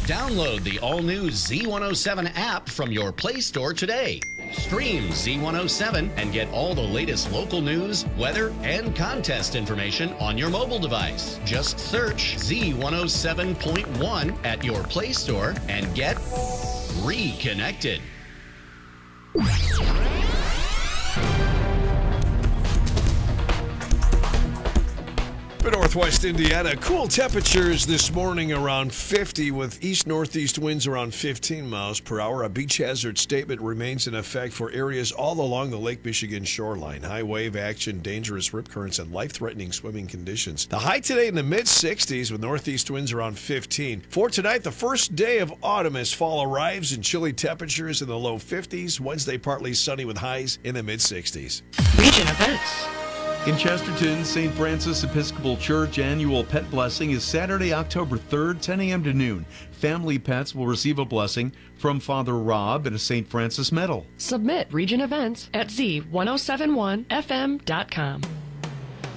Download the all-new Z107 app from your Play Store today. Stream Z107 and get all the latest local news, weather, and contest information on your mobile device. Just search Z107.1 at your Play Store and get reconnected. For Northwest Indiana, cool temperatures this morning around 50 with east-northeast winds around 15 miles per hour. A beach hazard statement remains in effect for areas all along the Lake Michigan shoreline. High wave action, dangerous rip currents, and life-threatening swimming conditions. The high today in the mid-60s with northeast winds around 15. For tonight, the first day of autumn as fall arrives and chilly temperatures in the low 50s. Wednesday, partly sunny with highs in the mid-60s. Region events. In Chesterton, St. Francis Episcopal Church annual pet blessing is Saturday, October 3rd, 10 a.m. to noon. Family pets will receive a blessing from Father Rob and a St. Francis medal. Submit region events at z1071fm.com.